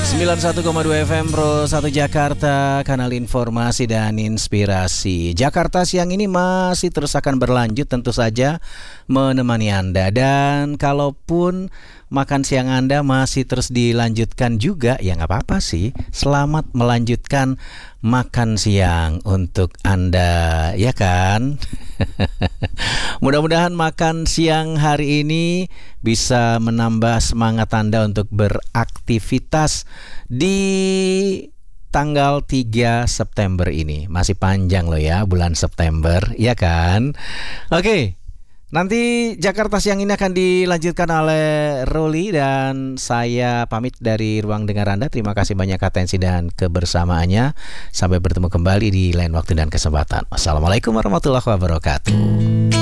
91,2 FM Pro 1 Jakarta, kanal informasi dan inspirasi. Jakarta siang ini masih terus akan berlanjut tentu saja menemani Anda. Dan kalaupun makan siang Anda masih terus dilanjutkan juga, ya nggak apa-apa sih. Selamat melanjutkan makan siang untuk Anda, ya kan? Mudah-mudahan makan siang hari ini bisa menambah semangat Anda untuk beraktivitas di tanggal 3 September ini. Masih panjang loh ya bulan September, ya kan? Oke. Nanti Jakarta siang ini akan dilanjutkan oleh Roli dan saya pamit dari ruang dengar Anda. Terima kasih banyak atensi dan kebersamaannya. Sampai bertemu kembali di lain waktu dan kesempatan. Wassalamualaikum warahmatullahi wabarakatuh.